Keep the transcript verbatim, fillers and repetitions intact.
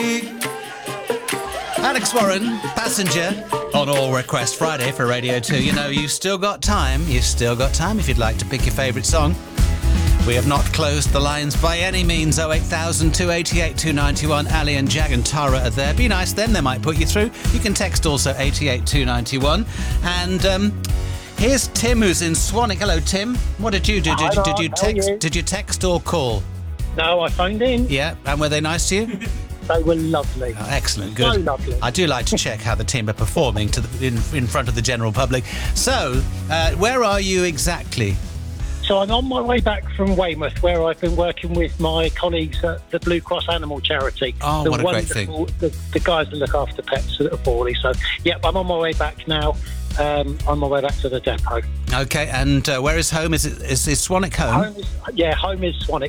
Alex Warren, Passenger, on All Request Friday for Radio two. You know, you've still got time. You've still got time if you'd like to pick your favourite song. We have not closed the lines by any means. oh eight thousand, two eight eight, two nine one. Ali and Jag and Tara are there. Be nice then, they might put you through. You can text also eight eight two nine one. And um, here's Tim, who's in Swanwick. Hello, Tim. What did you do? Did, did, did you text? You? Did you text or call? No, I phoned in. Yeah, and were they nice to you? They were lovely. Oh, excellent, good. So lovely. I do like to check how the team are performing to the, in, in front of the general public. So, uh, where are you exactly? So I'm on my way back from Weymouth, where I've been working with my colleagues at the Blue Cross Animal Charity. Oh, the what a great thing. The, the guys that look after pets that are poorly. So, yep, I'm on my way back now. Um, on my way back to the depot. Okay, and uh, where is home? Is it is, is Swanwick home? home is, yeah, home is Swanwick.